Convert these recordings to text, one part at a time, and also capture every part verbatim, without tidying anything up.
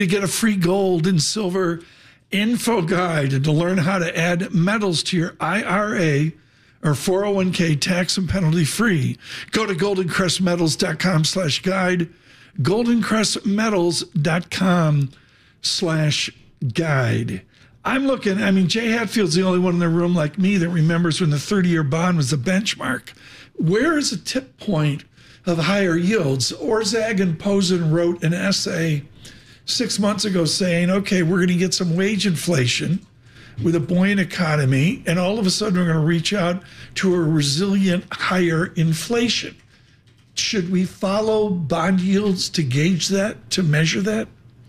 to get a free gold and silver info guide and to learn how to add metals to your I R A or four oh one k tax and penalty free. Go to goldencrestmetals.com slash guide, goldencrestmetals.com slash guide. I'm looking, I mean, Jay Hatfield's the only one in the room like me that remembers when the thirty-year bond was the benchmark. Where is a tip point of higher yields? Orzag and Posen wrote an essay six months ago saying, okay, we're going to get some wage inflation with a buoyant economy, and all of a sudden we're going to reach out to a resilient higher inflation. Should we follow bond yields to gauge that, to measure that?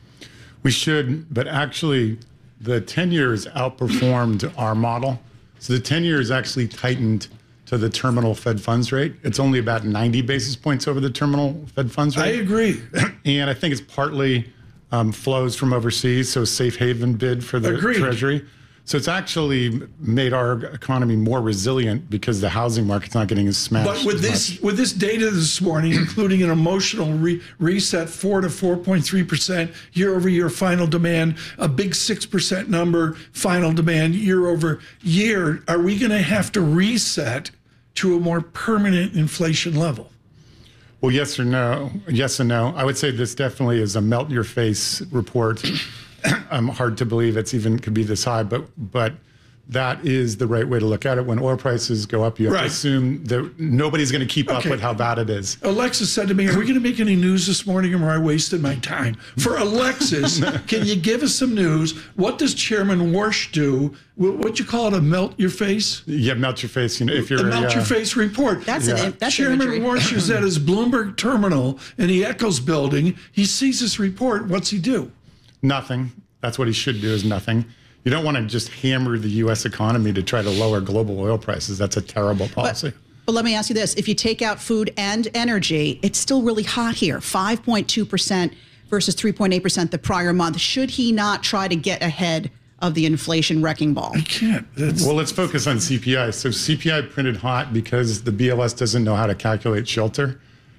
We should, but actually the ten years outperformed our model. So the ten years actually tightened to the terminal Fed funds rate. It's only about ninety basis points over the terminal Fed funds rate. I agree. And I think it's partly um, flows from overseas, so safe haven bid for the Agreed. Treasury. So it's actually made our economy more resilient because the housing market's not getting as smashed. But with as this much. with this data this morning, including an emotional re- reset, four to four point three percent year over year final demand, a big six percent number final demand year over year, are we going to have to reset to a more permanent inflation level? Well, yes or no? Yes and no. I would say this definitely is a melt your face report. Um, hard to believe it's even could be this high, but but that is the right way to look at it. When oil prices go up, you have Right. to assume that nobody's going to keep Okay. up with how bad it is. Alexis said to me, are we going to make any news this morning or I wasted my time? For Alexis, can you give us some news? What does Chairman Warsh do? What you call it, a melt your face? Yeah, melt your face. You know, if you're A a, melt uh, your face report. That's Yeah. an that's Chairman imagery. Warsh is at his Bloomberg terminal in the Eccles building. He sees this report. What's he do? nothing. That's what he should do, is nothing. You don't want to just hammer the U S economy to try to lower global oil prices. That's a terrible policy. But, but let me ask you this. If you take out food and energy, it's still really hot here, five point two percent versus three point eight percent the prior month. Should he not try to get ahead of the inflation wrecking ball? I can't. That's, Well, let's focus on C P I. So C P I printed hot because the B L S doesn't know how to calculate shelter.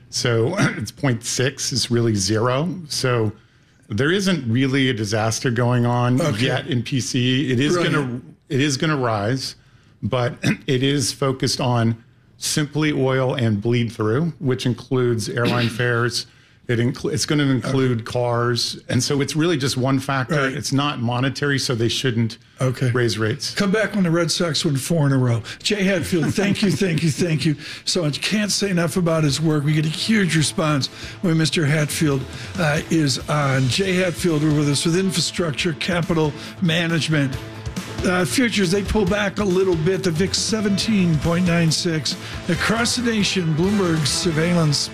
So it's zero point six, it's really zero. So there isn't really a disaster going on Okay. yet in P C E. It is Brilliant. going to it is going to rise, but it is focused on simply oil and bleed through, which includes airline fares. It inclu- it's going to include okay. cars. And so it's really just one factor. Right. It's not monetary, so they shouldn't Okay. raise rates. Come back when the Red Sox win four in a row. Jay Hatfield, thank you, thank you, thank you so much. Can't say enough about his work. We get a huge response when Mister Hatfield uh, is on. Jay Hatfield, we're with us with Infrastructure Capital Management. Uh, futures, they pull back a little bit. The V I X seventeen point nine six. Across the nation, Bloomberg surveillance.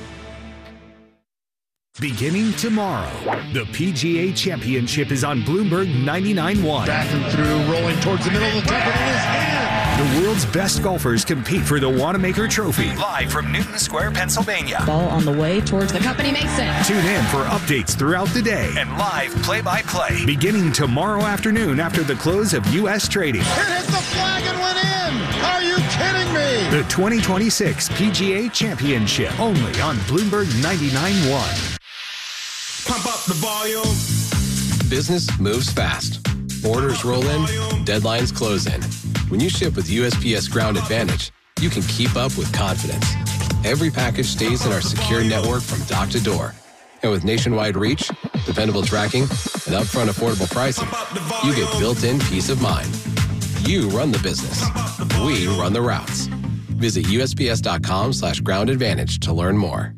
Beginning tomorrow, the P G A Championship is on Bloomberg ninety-nine point one. Back and through, rolling towards the middle of the top, and it is in. The world's best golfers compete for the Wanamaker Trophy. Live from Newton Square, Pennsylvania. Ball on the way towards the company Mason. Tune in for updates throughout the day and live play-by-play. Beginning tomorrow afternoon after the close of U S trading. It hit the flag and went in. Are you kidding me? The twenty twenty-six P G A Championship, only on Bloomberg ninety-nine point one. Pump up the volume. Business moves fast. Orders roll in, deadlines close in. When you ship with U S P S Ground Advantage, you can keep up with confidence. Every package stays in our secure network from dock to door. And with nationwide reach, dependable tracking, and upfront affordable pricing, you get built-in peace of mind. You run the business. We run the routes. Visit U S P S dot com slash ground advantage to learn more.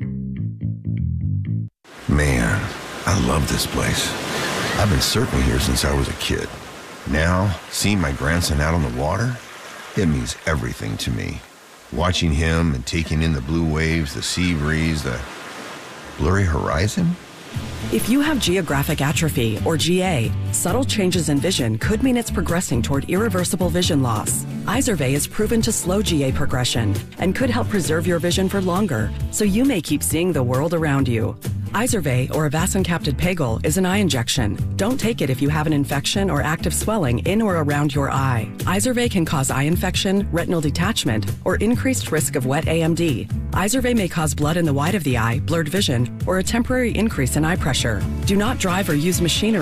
Man, I love this place. I've been surfing here since I was a kid. Now, seeing my grandson out on the water, it means everything to me. Watching him and taking in the blue waves, the sea breeze, the blurry horizon. If you have geographic atrophy, or G A, subtle changes in vision could mean it's progressing toward irreversible vision loss. Izervay is proven to slow G A progression and could help preserve your vision for longer, so you may keep seeing the world around you. Izervay, or avacincaptad pegol, is an eye injection. Don't take it if you have an infection or active swelling in or around your eye. Izervay can cause eye infection, retinal detachment, or increased risk of wet A M D. Izervay may cause blood in the white of the eye, blurred vision, or a temporary increase in eye pressure. Do not drive or use machinery